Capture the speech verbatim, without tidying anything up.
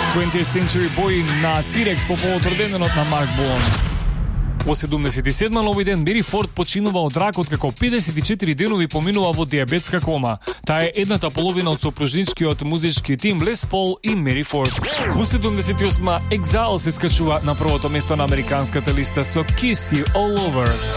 twentieth Century Boy на T-Rex по повод роденденот на Марк Болан. Во седумдесет и седма на овој ден Мери Форд починува од рак, откако педесет и четири денови поминува во диабетска кома. Таа е едната половина од сопружничкиот музички тим Les Paul и Мери Форд. Во седумдесет и осма Exile се скачува на првото место на американската листа со Kiss You All Over.